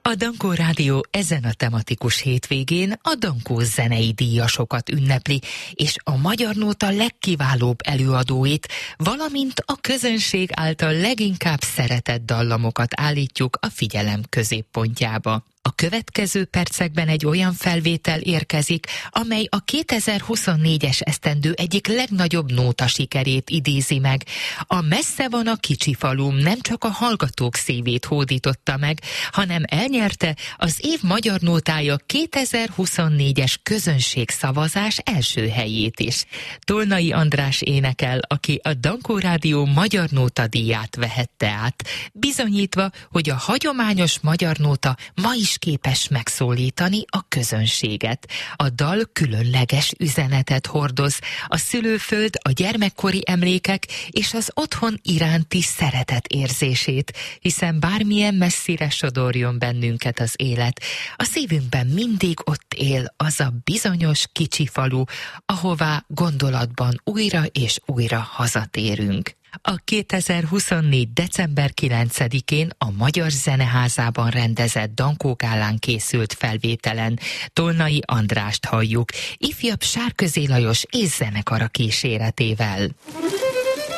A Dankó Rádió ezen a tematikus hétvégén a Dankó zenei díjasokat ünnepli, és a Magyar Nóta legkiválóbb előadóit, valamint a közönség által leginkább szeretett dallamokat állítjuk a figyelem középpontjába. A következő percekben egy olyan felvétel érkezik, amely a 2024-es esztendő egyik legnagyobb nóta sikerét idézi meg. A Messze van a kicsi falum nem csak a hallgatók szívét hódította meg, hanem elnyerte az év magyar nótája 2024-es közönségszavazás első helyét is. Tolnai András énekel, aki a Dankó Rádió magyar nóta díját vehette át, bizonyítva, hogy a hagyományos magyar nóta ma is képes megszólítani a közönséget. A dal különleges üzenetet hordoz, a szülőföld, a gyermekkori emlékek és az otthon iránti szeretet érzését, hiszen bármilyen messzire sodorjon bennünket az élet, a szívünkben mindig ott él az a bizonyos kicsi falu, ahová gondolatban újra és újra hazatérünk. A 2024. december 9-én a Magyar Zeneházában rendezett Dankógálán készült felvételen Tolnai Andrást halljuk, ifjabb Sárközi Lajos és zenekara kíséretével.